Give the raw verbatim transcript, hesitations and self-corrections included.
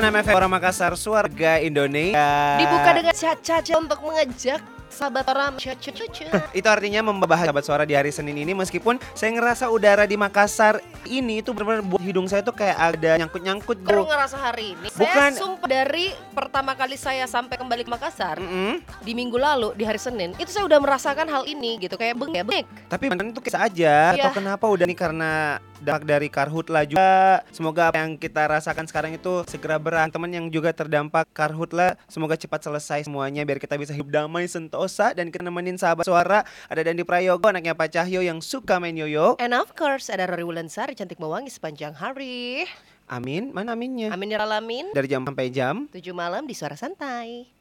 enam F M Suara Makassar, Suarga Indonesia. Dibuka dengan caca-caca untuk mengajak sahabat orang caca-caca. Itu artinya membahas sahabat suara di hari Senin ini. Meskipun saya ngerasa udara di Makassar ini itu benar-benar buat hidung saya tuh kayak ada nyangkut-nyangkut. Baru ngerasa hari ini. Bukan. Saya sumpah dari pertama kali saya sampai kembali ke Makassar Mm-mm. di minggu lalu di hari Senin itu saya udah merasakan hal ini gitu kayak bengek. bengek. Tapi beneran itu kisah aja. Iya. Atau kenapa udah nih karena dampak dari karhutla juga. Semoga apa yang kita rasakan sekarang itu segera berakhir. Teman yang juga terdampak karhutla, semoga cepat selesai semuanya biar kita bisa hidup damai sentosa. Dan kita nemenin sahabat suara. Ada Dandi Prayogo, anaknya Pak Cahyo yang suka main yoyo. And of course ada Rory Wulansari cantik mewangi sepanjang hari. Amin, mana aminnya? Amin ya alamin. Dari jam sampai jam tujuh malam di Suara Santai.